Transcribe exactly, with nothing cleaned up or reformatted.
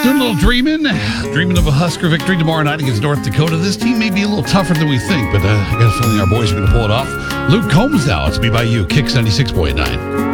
Doing a little dreaming, dreaming of a Husker victory tomorrow night against North Dakota. This team may be a little tougher than we think, but uh, I got a feeling our boys are going to pull it off. Luke Combs now. It's Me By You, Kicks ninety-six point nine.